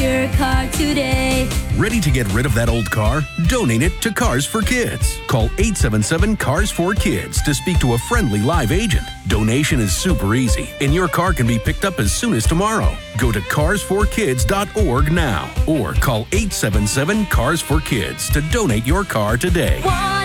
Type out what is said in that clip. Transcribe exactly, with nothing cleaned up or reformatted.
your car today. Ready to get rid of that old car? Donate it to Cars for Kids. Call eight seven seven, C A R S four Kids to speak to a friendly live agent. Donation is super easy, and your car can be picked up as soon as tomorrow. Go to cars for kids dot org now or call eight seven seven, C A R S four Kids to donate your car today. One